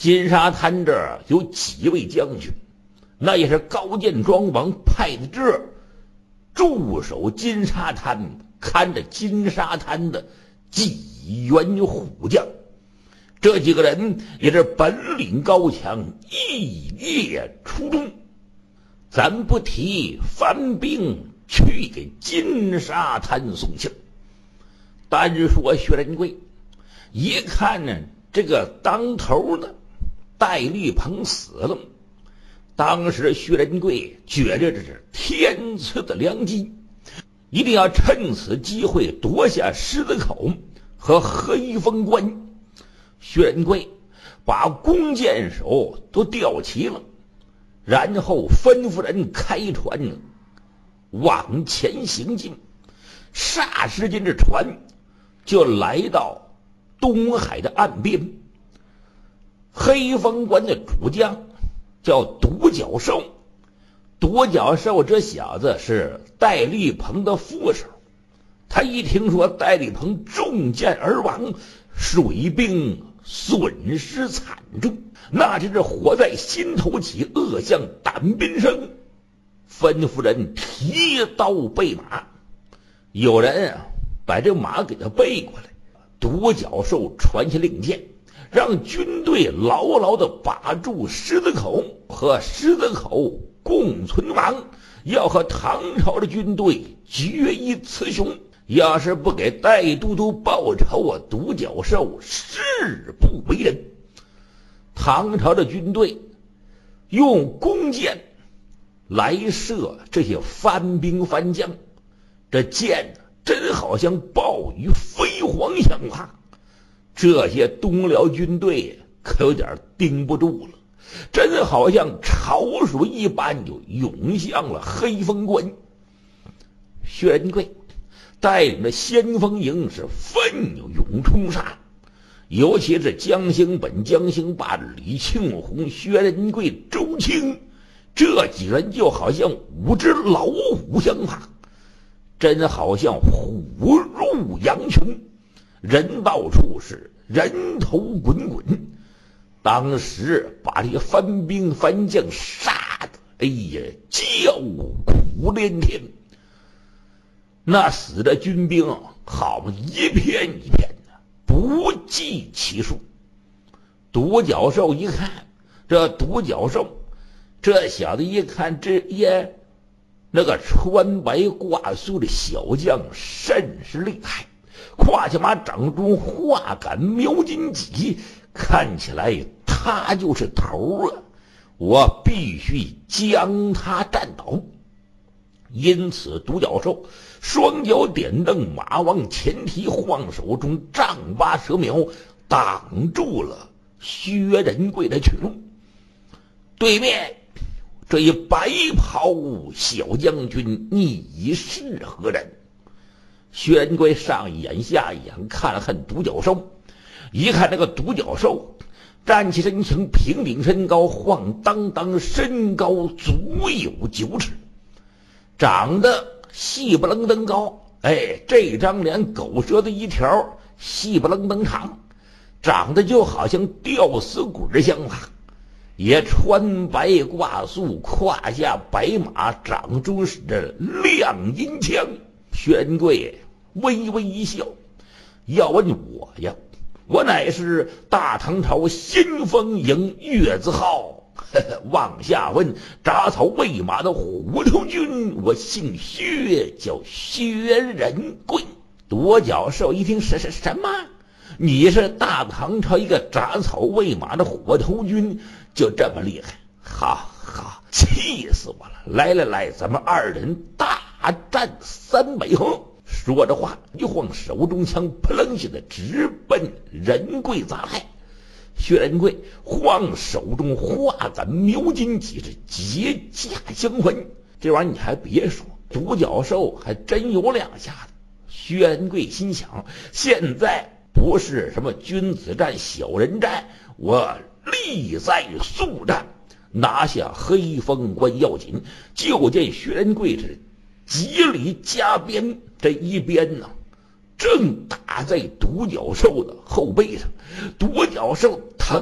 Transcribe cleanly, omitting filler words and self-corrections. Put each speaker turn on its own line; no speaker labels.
金沙滩这儿有几位将军，那也是高见庄王派的这驻守金沙滩，看着金沙滩的几员虎将。这几个人也是本领高强，一列出众。咱不提番兵去给金沙滩送信，单说薛仁贵一看呢，这个当头的戴笠鹏死了。当时薛仁贵觉着这是天赐的良机，一定要趁此机会夺下狮子口和黑风关。薛仁贵把弓箭手都调齐了，然后吩咐人开船往前行进。霎时间这船就来到东海的岸边。黑风关的主将叫独角兽，独角兽这小子是戴笠鹏的副手。他一听说戴笠鹏中箭而亡，水兵损失惨重，那真是火在心头起，恶向胆边生。吩咐人提刀备马，有人把这马给他背过来。独角兽传下令箭，让军队牢牢地把住狮子口，和狮子口共存亡，要和唐朝的军队决一雌雄。要是不给戴都督报仇独角兽誓不为人。唐朝的军队用弓箭来射这些番兵番将，这箭真好像暴雨飞蝗相怕，这些东辽军队可有点盯不住了，真好像潮水一般就涌向了黑风关。薛仁贵带领着先锋营是奋勇冲杀，尤其是江兴本、江兴霸、李庆红、薛仁贵、周青这几人就好像5只老虎相怕，真好像虎入羊群，人到处是人头滚滚。当时把这些番兵番将杀的叫苦连天。那死的军兵好一片一片的，不计其数。独角兽一看，这独角兽这小子一看，那个穿白挂素的小将甚是厉害，胯下马掌中画杆描金戟，看起来他就是头啊，我必须将他战倒。因此独角兽双脚点蹬，马往前提，晃手中丈八蛇苗，挡住了薛仁贵的去路。对面这一白袍小将军，你是何人？薛仁贵上眼下眼看了看独角兽，一看这个独角兽站起身形，平顶身高，晃荡荡身高足有9尺，长得细不楞登高，这张脸狗舌的一条，细不楞登长，长得就好像吊死鬼相怕。也穿白挂素，胯下白马，掌中是这亮银枪。薛仁贵微微一笑，要问我呀，我乃是大唐朝先锋营月字号，往下问铡草喂马的虎头军，我姓薛，叫薛仁贵。独角兽一听什么？你是大唐朝一个铡草喂马的虎头军，就这么厉害？好，气死我了！来，咱们2人大战300合。说着话，一晃手中枪，扑棱下的直奔仁贵砸来。薛仁贵晃手中画杆描金戟，是结架相还。这玩意儿你还别说，独角兽还真有2下子。薛仁贵心想，现在不是什么君子战小人战，我力在速战，拿下黑风关要紧。就见薛仁贵是急里加鞭，这一鞭呢正打在独角兽的后背上，独角兽腾